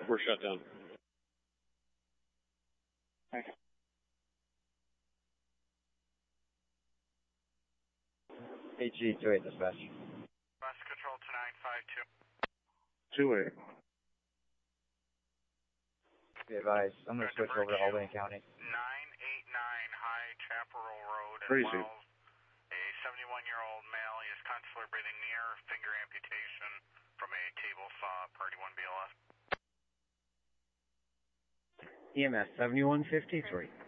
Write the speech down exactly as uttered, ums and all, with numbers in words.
we're shut down. Okay. A G two eight dispatch. Bus control to nine five two. two eight. Be advised, I'm going to switch over to Albany County. nine eight nine High Chaparral Road in Crazy. Wells. A seventy-one-year-old male is consular breathing near finger amputation from a table saw, Party one B L S. E M S seventy-one fifty-three.